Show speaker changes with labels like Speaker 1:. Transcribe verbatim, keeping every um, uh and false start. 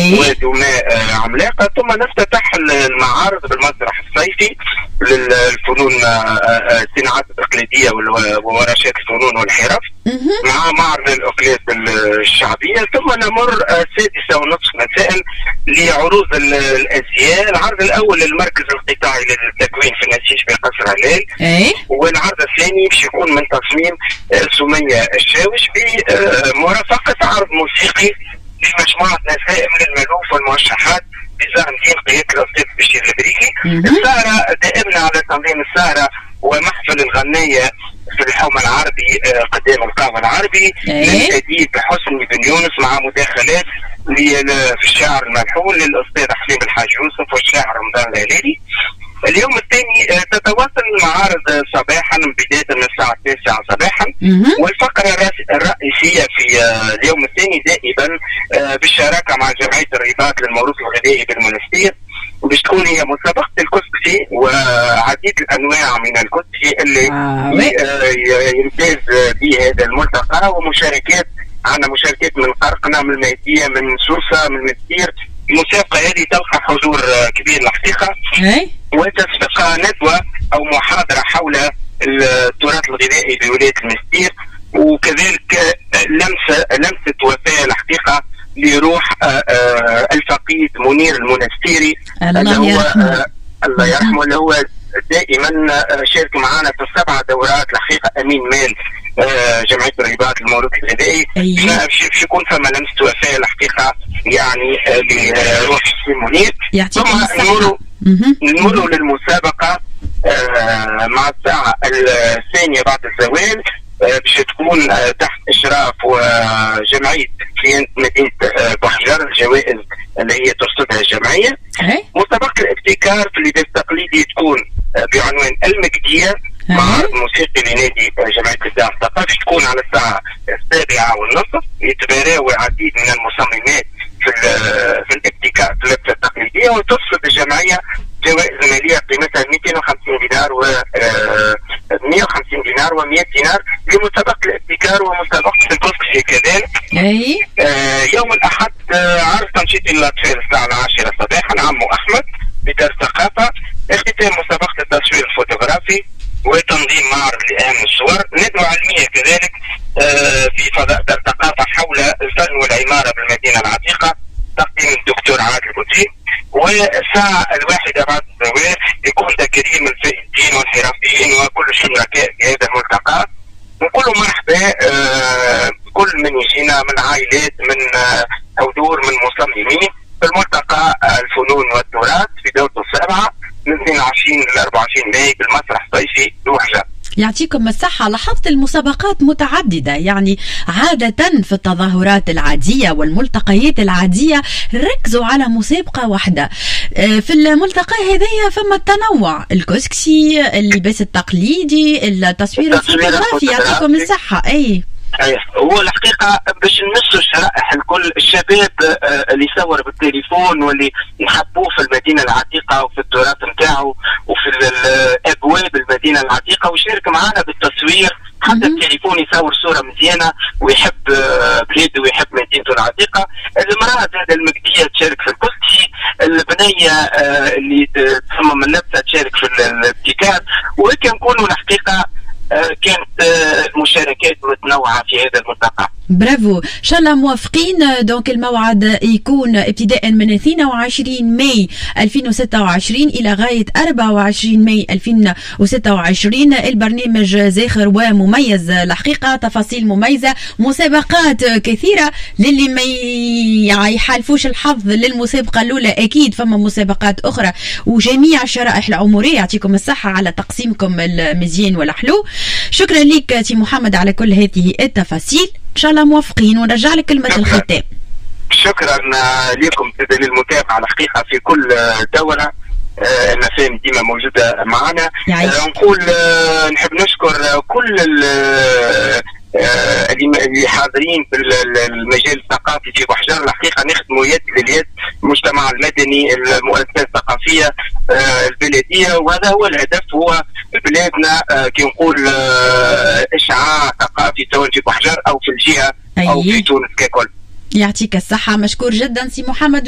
Speaker 1: ودماء عملاقة. ثم نفتتح المعارض بالمسرح الصيفي للفنون الصناعات التقليدية وورشات الفنون والحرف مع معرض الأكلات الشعبية. ثم نمر السادسة ونصف مساء لعروض الأزياء. العرض الأول للمركز القطاعي للتكوين في النسيج بقصر هلال، والعرض الثاني باش يكون من تصميم سمية الشاوش بمرافقة عرض موسيقي لمجموعة نسائم للملوف والموشحات بزعم دين قيادة الأستاذ بشير البريكي. السهرة دائمنا على تنظيم السهرة ومحفل الغنية في الحوم العربي قدام القهوة العربي للأديب حسني بن يونس مع مداخلات في الشعر الملحون للأستاذ حليم الحاج يوسف والشاعر رمضان الهلالي. اليوم الثاني تتواصل المعارض صباحا بداية من الساعة التاسعة صباحا، والفقرة الرئيسية في اليوم الثاني دائما بالشراكة مع جمعية الرباط للموروث الغذائي بالمنستير، باش تكون هي مسابقة الكسكسي وعديد الأنواع من الكسكسي اللي آه يمتاز بهذا الملتقى، ومشاركات عندنا مشاركات من قرقنة من المهدية من سوسة من المستير. المسابقة هذه تلقى حضور كبير الحقيقة، وتسبقها ندوة أو محاضرة حول التراث الغذائي بولاية المستير، وكذلك لمسة لمسة وفاة الحقيقة لروح الفقيد منير المنستيري اللي هو الله يرحمه، اللي هو دائما شارك معنا في السبع دورات الحقيقة أمين مال جمعية الرباط الموروث الغذائي. باش يكون فما لمسة وفاة الحقيقة يعني لروح منير. ثم نمروا نمروا للمسابقة مع الساعة الثانية بعد الزوال باش تكون تحت إشراف وجمعية كلينت مدينة بحجر، الجوائز اللي هي ترصدها الجمعية. مسابقة الابتكار في اللباس التقليدي تكون بعنوان المجدية مع عرض موسيقي لنادي جمعية الإبداع الثقافي، تكون على الساعة السابعة والنصف. يتباراو العديد من المصممات في في الابتكار في اللبسة التقليدية، وترصد الجمعية جوائز مالية قيمتها مئتين وخمسين دينار و مئة وخمسين دينار و100 دينار لمسابقة الابتكار ومسابقة الكسكسي كذلك.
Speaker 2: أي
Speaker 1: آه يوم الأحد آه عرض تنشيط للأطفال الساعة العاشرة صباحا عمو أحمد بدار الثقافة. اختتام مسابقة التصوير الفوتوغرافي وتنظيم معرض لأهم الصور. ندوة علمية كذلك آه في فضاء دار الثقافة حول الفن والعمارة بالمدينة العتيقة تقديم الدكتور عادل القدسي. والساعة الواحدة بعد الزوال يكون تكريم الفائزين والحرفيين وكل الشركاء في هذا الملتقى. نقول مرحبا آه كل من يجينا من عائلات من آه حضور من مصممين في الملتقى الفنون والتراث في دورته السابعة من اثنين وعشرين إلى أربعة وعشرين ماي بالمسرح الصيفي بوحجة.
Speaker 2: يعطيكم الصحة. لاحظت المسابقات متعددة، يعني عادة في التظاهرات العادية والملتقيات العادية ركزوا على مسابقة واحدة. في الملتقى هذه فما التنوع، الكسكسي، اللباس التقليدي، التصوير الفوتوغرافي. يعطيكم الصحة. أي
Speaker 1: هو الحقيقة باش نمسوا الشرائح الكل، الشباب اللي يصور بالتليفون واللي يحبوه في المدينة العتيقة وفي التراث نتاعو وفي أبواب المدينة العتيقة ويشارك معنا بالتصوير، حتى التليفون يصور صورة مزيانة ويحب بلاده ويحب مدينته العتيقة. المرأة هذا المجدية تشارك في الكسكسي، البنية اللي تصمم اللبسة تشارك في الابتكار، وهيك نكونوا الحقيقة كانت مشاركات متنوعة في هذا الملتقى.
Speaker 2: برافو، ان شاء الله موافقين. دونك الموعد يكون ابتداء من اثنين وعشرين ماي ألفين وستة وعشرين الى غايه أربعة وعشرين ماي ألفين وستة وعشرين. البرنامج زاخر ومميز الحقيقه، تفاصيل مميزه، مسابقات كثيره. للي ما يحالفوش الحظ للمسابقه الاولى اكيد فما مسابقات اخرى، وجميع الشرائح العمريه. يعطيكم الصحه على تقسيمكم المزيان والحلو. شكرا لك سي محمد على كل هذه التفاصيل. ان شاء الله موافقين، ونرجع لك كلمه الختام.
Speaker 1: شكرا لكم للمتابعه الحقيقه في كل دوره. المفاهيم ديما موجوده معنا. نقول نحب نشكر كل اللي حاضرين في المجال الثقافي في بحجر. الحقيقه نخدموا يد لليد، المجتمع المدني، المؤسسات الثقافيه البلديه، وهذا هو الهدف. هو بلادنا كي نقول اشعاع ثقافي سواء في بحجر او في الجهه او في تونس ككل.
Speaker 2: يعطيك الصحه، مشكور جدا سي محمد.